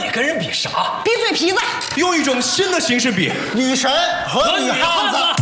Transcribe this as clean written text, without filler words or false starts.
跟人比啥？ 比嘴皮子。 用一种新的形式比， 女神和女汉子。